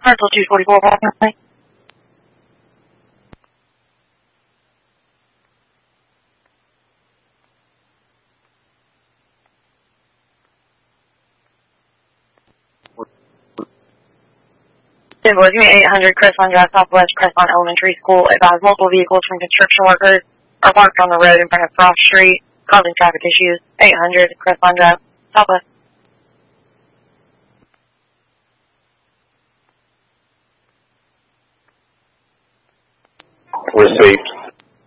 Rental 244, approximately. Invoice me 800 Crestline Drive Southwest, Crestline Elementary School. Advise multiple vehicles from construction workers are parked on the road in front of Frost Street, causing traffic issues. 800 Crestline Drive Southwest. Received.